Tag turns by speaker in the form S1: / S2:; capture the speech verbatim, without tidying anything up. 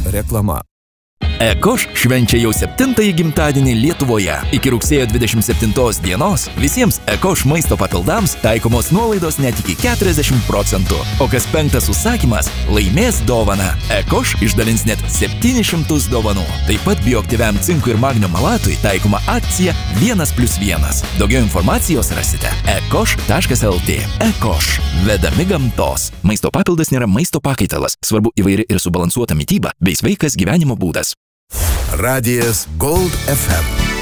S1: Reklama.
S2: Ekoš švenčia jau septintąjį gimtadienį Lietuvoje. Iki rugsėjo dvidešimt septintos dienos visiems Ekoš maisto papildams taikomos nuolaidos net iki keturiasdešimt procentų. O kas penktas užsakymas laimės dovaną. Ekoš išdalins net septynis šimtus dovanų. Taip pat bioaktyviam cinkui ir magnio malatui taikoma akcija vienas plius vienas. Daugiau informacijos rasite ekoš taškas lt. Ekoš. Vedami gamtos. Maisto papildas nėra maisto pakaitalas. Svarbu įvairi ir subalansuota mityba bei sveikas gyvenimo būdas.
S1: Radijas Gold F M.